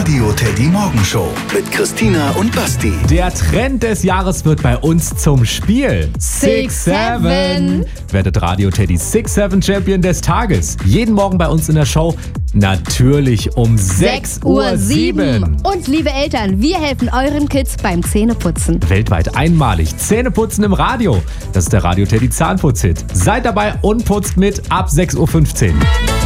Radio Teddy Morgenshow mit Christina und Basti. Der Trend des Jahres wird bei uns zum Spiel. 6-7. Werdet Radio Teddy 6-7 Champion des Tages. Jeden Morgen bei uns in der Show. Natürlich um 6:07 Uhr. Und liebe Eltern, wir helfen euren Kids beim Zähneputzen. Weltweit einmalig. Zähneputzen im Radio. Das ist der Radio Teddy Zahnputz-Hit. Seid dabei und putzt mit ab 6:15 Uhr.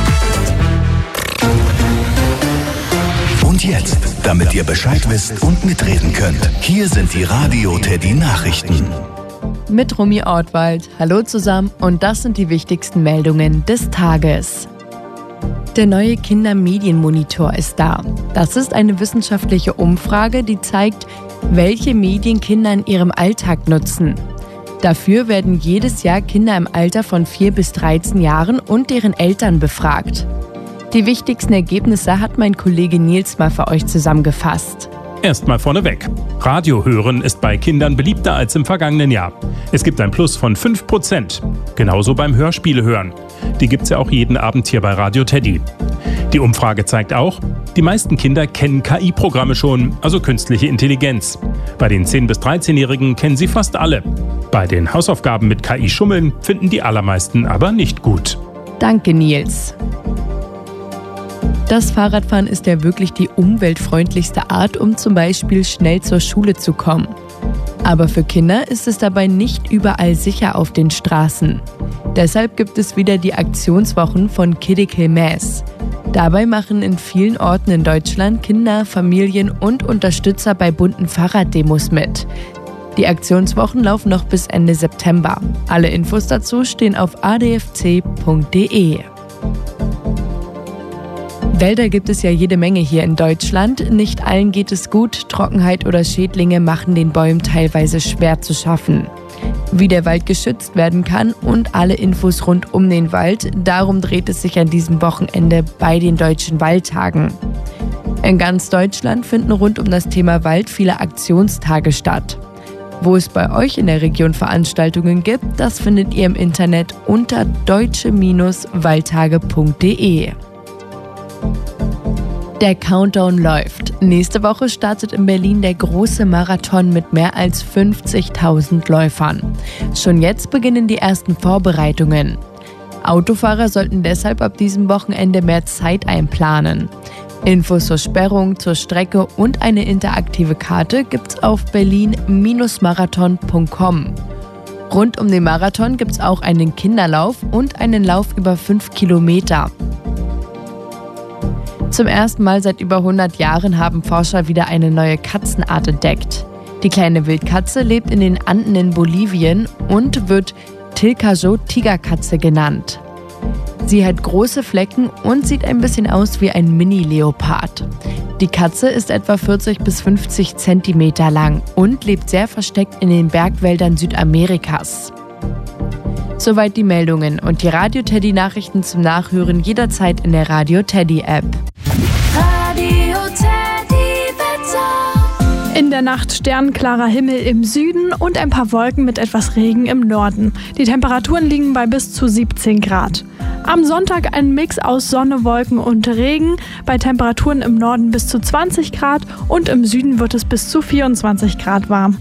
Und jetzt, damit ihr Bescheid wisst und mitreden könnt, hier sind die Radio Teddy Nachrichten. Mit Romy Ortwald. Hallo zusammen und das sind die wichtigsten Meldungen des Tages. Der neue Kindermedienmonitor ist da. Das ist eine wissenschaftliche Umfrage, die zeigt, welche Medien Kinder in ihrem Alltag nutzen. Dafür werden jedes Jahr Kinder im Alter von 4 bis 13 Jahren und deren Eltern befragt. Die wichtigsten Ergebnisse hat mein Kollege Nils mal für euch zusammengefasst. Erstmal vorneweg. Radio hören ist bei Kindern beliebter als im vergangenen Jahr. Es gibt ein Plus von 5%. Genauso beim Hörspiele hören. Die gibt's ja auch jeden Abend hier bei Radio Teddy. Die Umfrage zeigt auch, die meisten Kinder kennen KI-Programme schon, also künstliche Intelligenz. Bei den 10- bis 13-Jährigen kennen sie fast alle. Bei den Hausaufgaben mit KI-Schummeln finden die allermeisten aber nicht gut. Danke, Nils. Das Fahrradfahren ist ja wirklich die umweltfreundlichste Art, um zum Beispiel schnell zur Schule zu kommen. Aber für Kinder ist es dabei nicht überall sicher auf den Straßen. Deshalb gibt es wieder die Aktionswochen von Critical Mass. Dabei machen in vielen Orten in Deutschland Kinder, Familien und Unterstützer bei bunten Fahrraddemos mit. Die Aktionswochen laufen noch bis Ende September. Alle Infos dazu stehen auf adfc.de. Wälder gibt es ja jede Menge hier in Deutschland. Nicht allen geht es gut. Trockenheit oder Schädlinge machen den Bäumen teilweise schwer zu schaffen. Wie der Wald geschützt werden kann und alle Infos rund um den Wald, darum dreht es sich an diesem Wochenende bei den Deutschen Waldtagen. In ganz Deutschland finden rund um das Thema Wald viele Aktionstage statt. Wo es bei euch in der Region Veranstaltungen gibt, das findet ihr im Internet unter deutsche-waldtage.de. Der Countdown läuft. Nächste Woche startet in Berlin der große Marathon mit mehr als 50.000 Läufern. Schon jetzt beginnen die ersten Vorbereitungen. Autofahrer sollten deshalb ab diesem Wochenende mehr Zeit einplanen. Infos zur Sperrung, zur Strecke und eine interaktive Karte gibt's auf berlin-marathon.com. Rund um den Marathon gibt's auch einen Kinderlauf und einen Lauf über 5 Kilometer. Zum ersten Mal seit über 100 Jahren haben Forscher wieder eine neue Katzenart entdeckt. Die kleine Wildkatze lebt in den Anden in Bolivien und wird Tilcayó-Tigerkatze genannt. Sie hat große Flecken und sieht ein bisschen aus wie ein Mini-Leopard. Die Katze ist etwa 40 bis 50 Zentimeter lang und lebt sehr versteckt in den Bergwäldern Südamerikas. Soweit die Meldungen und die Radio Teddy Nachrichten zum Nachhören jederzeit in der Radio Teddy App. Radio Teddy Wetter. In der Nacht sternklarer Himmel im Süden und ein paar Wolken mit etwas Regen im Norden. Die Temperaturen liegen bei bis zu 17 Grad. Am Sonntag ein Mix aus Sonne, Wolken und Regen, bei Temperaturen im Norden bis zu 20 Grad und im Süden wird es bis zu 24 Grad warm.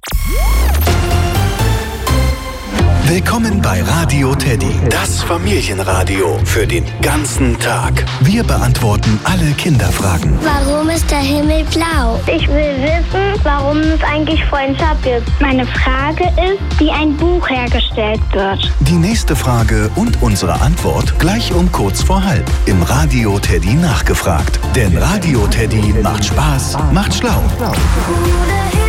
Willkommen bei Radio Teddy, das Familienradio für den ganzen Tag. Wir beantworten alle Kinderfragen. Warum ist der Himmel blau? Ich will wissen, warum es eigentlich Freundschaft gibt. Meine Frage ist, wie ein Buch hergestellt wird. Die nächste Frage und unsere Antwort gleich um kurz vor halb im Radio Teddy nachgefragt. Denn Radio Teddy macht Spaß, macht schlau.